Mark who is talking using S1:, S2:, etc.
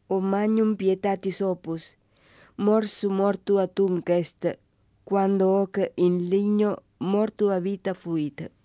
S1: o magnum pietatis opus, morsu mortua tunc est, quando hoc in ligno mortua vita fuit.